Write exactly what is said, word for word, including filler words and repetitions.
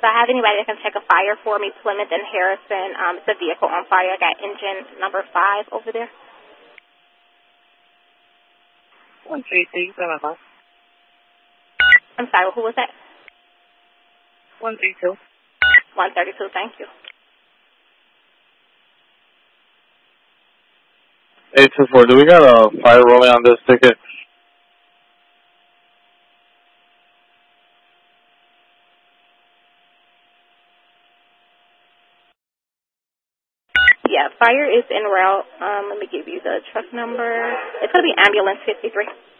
So I have anybody that can check a fire for me, Plymouth and Harrison. Um, it's a vehicle on fire. I got engine number five over there. one three three, seven five. I'm sorry, who was that? one three two. one thirty-two, thank you. eight two four, do we got a fire rolling on this ticket? Yeah, fire is en route. Um, let me give you the truck number. It's going to be ambulance fifty-three.